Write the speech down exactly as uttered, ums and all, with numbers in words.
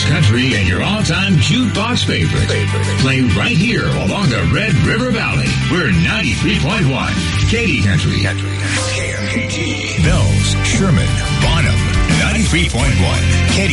blues, country, and your all-time jukebox favorite. Play right here along the Red River Valley. We're ninety-three point one. Katy Country. K M K T. Bells, Sherman, Bonham, ninety-three point one. Katy